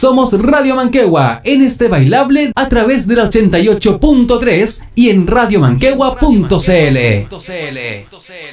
Somos Radio Manquehue en este bailable a través del 88.3 y en radiomanquehue.cl.